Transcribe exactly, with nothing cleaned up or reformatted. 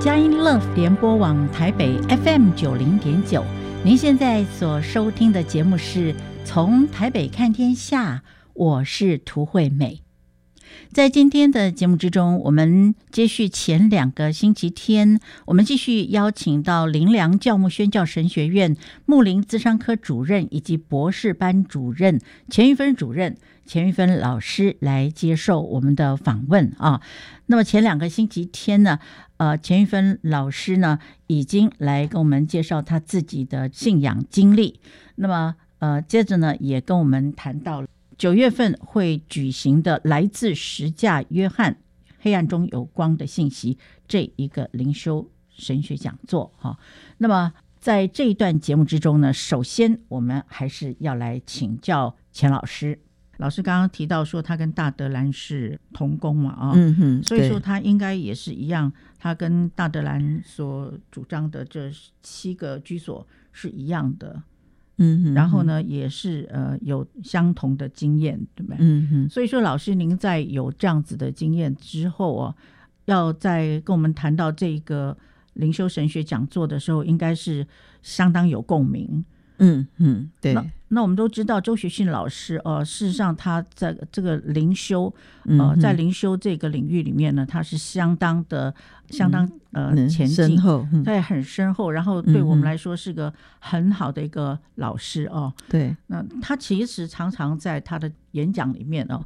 佳音 Love 联播网台北 F M 九零点九，您现在所收听的节目是从台北看天下，我是涂惠美。在今天的节目之中，我们接续前两个星期天，我们继续邀请到灵粮教牧宣教神学院牧灵咨商科主任以及博士班主任钱玉芬主任钱玉芬老师来接受我们的访问啊。那么前两个星期天呢，呃，钱玉芬老师呢已经来跟我们介绍他自己的信仰经历。那么呃，接着呢也跟我们谈到了九月份会举行的来自十架约翰黑暗中有光的信息这一个灵修神学讲座哈。那么在这一段节目之中呢，首先我们还是要来请教钱老师。老师刚刚提到说他跟大德兰是同工嘛啊、 嗯哼， 所以说他应该也是一样，他跟大德兰所主张的这七个居所是一样的。 嗯哼， 然后呢也是呃有相同的经验，对不对？ 嗯哼， 所以说老师您在有这样子的经验之后啊，要在跟我们谈到这个灵修神学讲座的时候，应该是相当有共鸣。 嗯嗯，对。 那那我们都知道周学训老师呃，事实上他在这个灵修呃， 嗯、 在灵修这个领域里面呢，他是相当的相当、 嗯、 呃前进， 深厚，嗯、 对，很深厚，然后对我们来说是个很好的一个老师哦。 对， 那他其实常常在他的演讲里面哦，